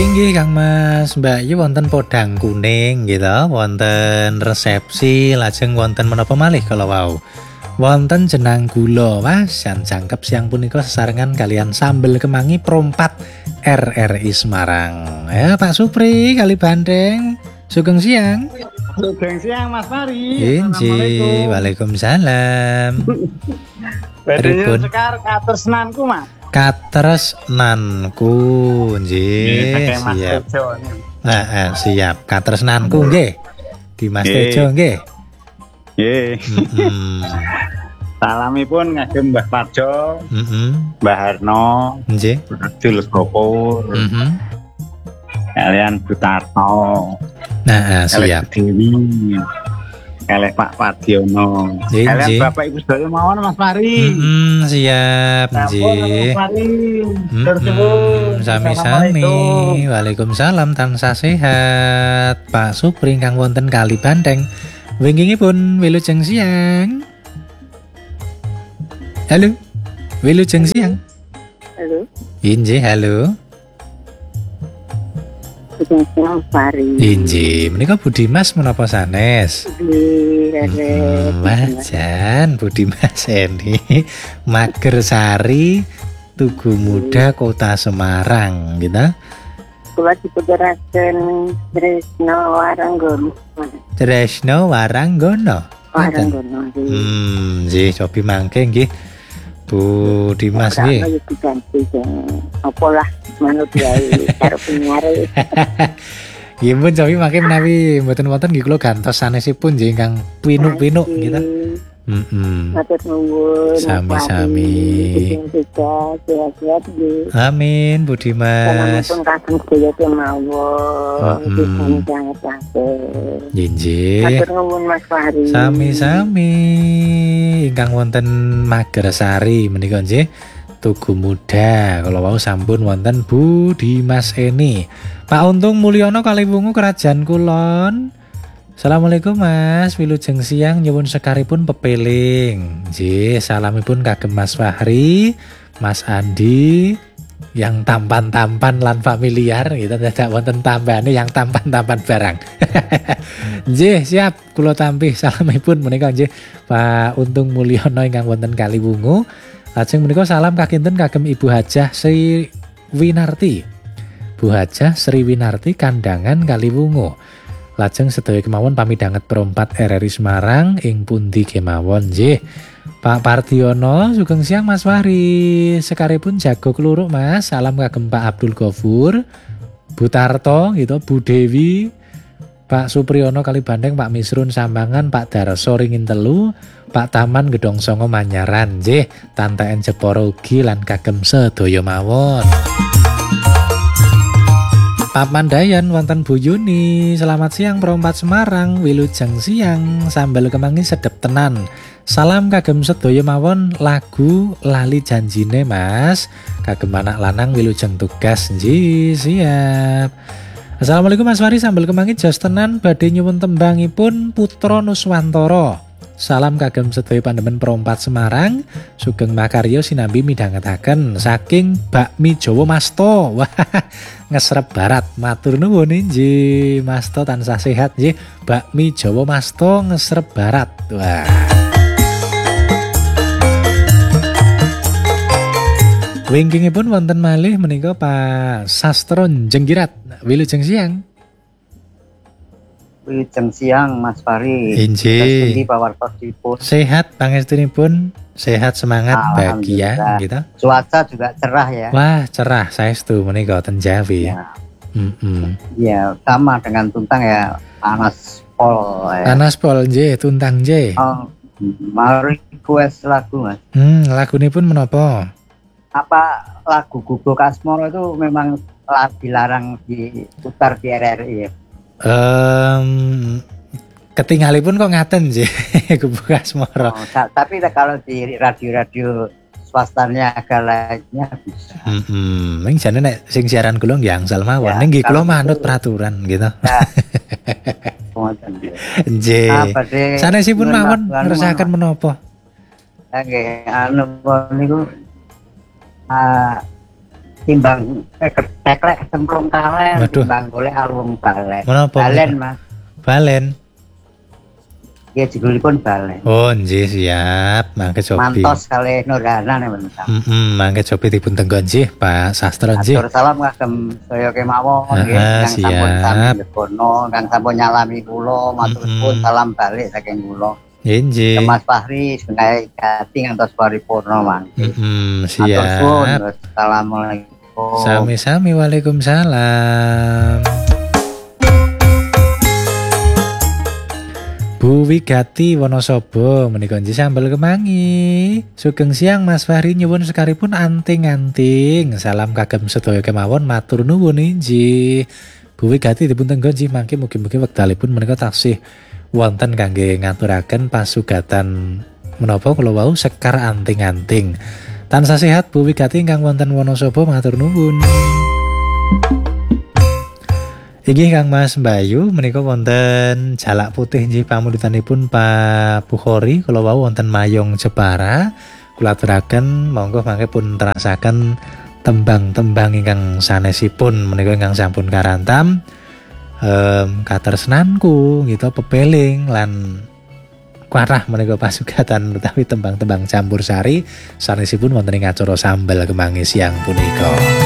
Inggih Kang Mas, Mbak Yu wonten podang kuning gitu, wonten resepsi, lajeng wonten menapa malih kalau wau. Wonten jenang gula, Mas, jan jangkep siang punika sesarengan kalian sambel kemangi perompat RRI Semarang. Ya Pak Supri kali Bandeng, sugeng siang. Sugeng siang Mas Fari. Inji, waalaikumsalam. Pripun sekar katresnanku Mas. Katresnanku, nggih, siap. Siap. Katresnanku nggih. Dimas Tejo nggih. Nggih. Salamipun ngagem Mbah Parjo, Mbah Harno, nggih. Abdul Gopur, kalian Butarto. Siap. Dewi, kalih Pak Padiono, kalian Bapak Ibu sedaya mawon Mas Fari. Siap, nggih. Sami-sami. Waalaikumsalam, tansah sehat. Pak Supri kang wonten kali Bandeng. Wingkingipun wilujeng siang. Halo. Wilujeng siang. Halo. Inji, halo. Sugeng Fari. Inji, menika Budi Mas menapa sanes? Wajan Budi Mas ini Magersari, Tugu Muda, Kota Semarang, gitu. Kula diputeraken Tresno Waranggono. Tresno Waranggono. Waranggono. Nggih, cobi mangke nggih. Bu Dimas nggih. Apa lah manut wae karo penyare. Nggih pun cobi mangke menawi mboten wonten nggih kula gantos sanesipun nggih ingkang pinuk-pinuk gitu. Matur nuwun. Sami-sami. Sehat-sehat nggih. Amin Bu Dimas. Sampun kagem sedaya kemawon. Nggih. Matur nuwun Mas Fari. Sami-sami ingkang wonten Magersari menika nggih Tugu Muda. Kalau wau sampun wonten Bu Dimas Eni. Pak Untung Mulyono Kaliwungu Kerajaan Kulon. Assalamualaikum Mas, wilujeng siang nyuwun sekaripun pepeling. Nggih, salamipun kagem Mas Fahri, Mas Andi yang tampan-tampan lan familiar gitu, tidak wonten tambahane yang tampan-tampan barang. Nggih, siap kula tampih salamipun menika nggih Pak Untung Mulyono ingkang wonten Kaliwungu. Lajeng menika salam kakinten kagem Ibu Hajah Sri Winarti. Bu Hajah Sri Winarti Kandangan Kaliwungu. Lajeng sedaya kemawon pamidhanget perompat RRI Semarang ing pundi kemawon nggih. Pak Partiono sugeng siang Mas Fahri. Sekaripun jago kluruk Mas. Salam kagem Pak Abdul Ghafur, Bu Tarto gitu, Bu Dewi, Pak Supriyono Kali Bandeng, Pak Misrun Sambangan, Pak Darso Ringin Telu, Pak Taman Gedong Songo Manyaran nggih. Tantaen Jepara ugi lan kagem sedaya mawon. Pak Mandayan wonten Bu Yuni. Selamat siang perompat Semarang, wilujeng siang, sambal kemangi sedep tenan. Salam kagem sedaya mawon, lagu lali janjine Mas. Kagem anak lanang wilujeng tugas nggih, siap. Assalamualaikum Mas Fari, sambal kemangi jos tenan badhe nyuwun tembangipun Putra Nuswantara. Salam kagem sedaya pandemen perompat Semarang, sugeng makarya sinambi midhangetaken saking Bakmi Jawa Masto. Wah, ngesrep barat. Matur nuwun nggih, Masto tansah sehat nggih. Bakmi Jawa Masto ngesrep barat. Wah. Wingkingipun wonten malih menika Pak Sastro Jenggirat. Wilujeng siang. Wilujeng siang Mas Fari. Inji. Pawartosipun. Sehat pangestunipun, sehat semangat bahagia gitu. Cuaca juga cerah ya. Wah, cerah saestu menika ten Jawi. Ya. Ya, sama dengan Tuntang ya, panas pol ya. Panas pol nggih, Tuntang nggih. Oh, mari request lagu Mas. Lagunipun menapa? Apa lagu Guguk Asmoro itu memang dilarang diputar di RRI ya? Ketinggalipun kok ngaten sih Guguk Asmoro. Tapi kalau di radio-radio swastanya agak lainnya bisa. Ning jane nek sing siaran kula nggih angsal mawon. Ning nggih kula manut peraturan gitu. Nggih. Sanesipun mawon ngersakaken menapa? Nggih, niku timbang teklek cemplung kalen, Waduh. timbang golek alung balen. Menapa? Balen Mas. Balen. Ya judulipun balen. Oh, nggih siap. Mangke cobi. Mantos kalih Nurhana nih Mas. Mangke cobi dipun tenggo nggih, Pak Sastra nggih. Atur salam kagem saya kemawon nggih, Ah, kang sampun siap. sami ngegono, kang sampun nyalami kula, matur suwun salam balik saking kula. Nggih. Ke Mas Fahri sebagai gati ngantos paripurna mangke. Matur suwun. Siap. Assalamualaikum. Sami-sami, waalaikumsalam. Bu Wigati Wonosobo menika nggih sambel kemangi. Sugeng siang Mas Fahri nyuwun sekaripun anting-anting. Salam kagem sedaya kemawon matur nuwun inggih. Bu Wigati dipun tenggo nggih mangke mugi-mugi wekdalipun menika taksih wonten kangge ngaturaken pasugatan menapa kula wau sekar anting-anting. Tansah sehat Bu Wigati ingkang wonten Wonosobo matur nuwun. Inggih Kang Mas Bayu menika wonten Jalak Putih nggih pamundhutanipun Pak Bukhari kula wau wonten Mayong Jepara. Kula aturaken monggo mangke pun terasaken tembang-tembang ingkang sanesipun menika ingkang sampun karantam. Katresnanku gitu pepeling lan kuarah menika pasugatan utawi tembang-tembang campursari sanesipun wonten ing acara sambal kemangi siang punika.